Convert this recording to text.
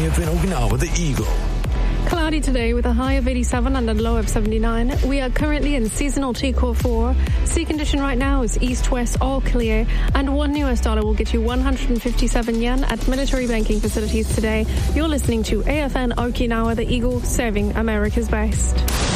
AFN Okinawa, the Eagle. Cloudy today with a high of 87 and a low of 79. We are currently in seasonal T-Core 4. Sea condition right now is east-west, all clear. And $1 will get you 157 yen at military banking facilities today. You're listening to AFN Okinawa, the Eagle, serving America's best.